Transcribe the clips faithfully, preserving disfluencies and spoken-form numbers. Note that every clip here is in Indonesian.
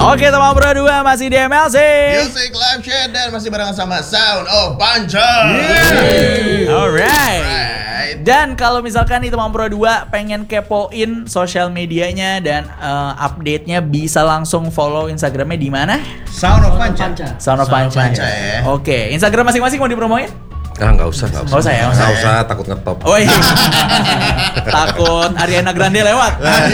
Oke, teman berdua masih di M L C Music Live Chat dan masih barengan sama Sound of Panca. Yeah. Alright. Right. Dan kalau misalkan nih teman Pro dua pengen kepoin sosial medianya dan uh, update-nya, bisa langsung follow Instagramnya di mana? Sound of Panca. Sound of Sound of Panca. Panca ya. Oke, Instagram masing-masing mau dipromoin? Ah, nggak usah, nggak usah. Nggak usah ya, nggak usah Nggak ya. usah, takut ngetop. Oh iya. Takut Ariana Grande lewat.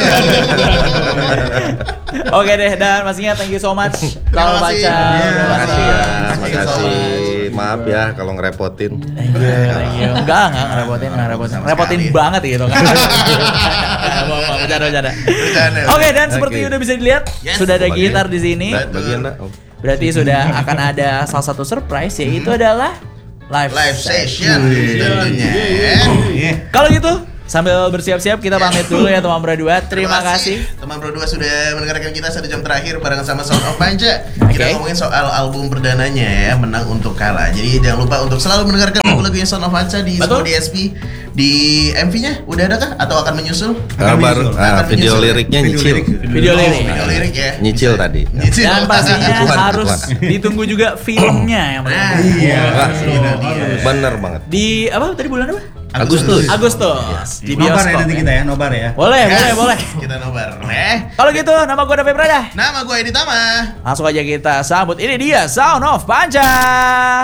Oke deh, dan pastinya thank you so much. Sound of Panca. Terima kasih ya, terima Thank you so kasih. much. Maaf ya kalau ngerepotin. Thank you, thank you. Enggak, enggak ngerepotin, enggak ngerepotin. Sama Ngerepotin sekali. banget gitu kan. Bercanda-bercanda. Bercanda. Oke, dan seperti Oke. udah bisa dilihat, Yes. sudah ada Bagian. gitar di sini. Bagian nak. Oh. Berarti sudah akan ada salah satu surprise, yaitu adalah live, Live session Iya. tentunya. Kalau gitu, sambil bersiap-siap kita pamit dulu ya teman berdua. Terima kasih. teman berdua sudah mendengarkan kita satu jam terakhir barengan sama Sound of Panca. Oke. Kita ngomongin soal album perdananya ya, Menang Untuk Kalah. Jadi jangan lupa untuk selalu mendengarkan lagu-lagunya Sound of Panca di Betul. semua D S P. Di M V-nya udah ada kah atau akan menyusul? Ah, baru menyusul. ah, Akan video menyusul. liriknya Video nyicil. lirik. Video Oh, lirik. video lirik ya. Nyicil tadi. Nyicil. Dan pastinya Tuhan, harus Tuhan. ditunggu juga filmnya yang Nah, penting. iya. Wah, Itu dia. bener banget. Di apa tadi bulan apa? Agustus. Agustus di Nobar ya bioskop. nanti ya. kita ya, nobar ya. Boleh, Yes. boleh, boleh. Kita nobar. Eh, Kalau gitu, nama gue David Prada. nama gue Edi Tama. Langsung aja kita sambut, ini dia Sound of Panca.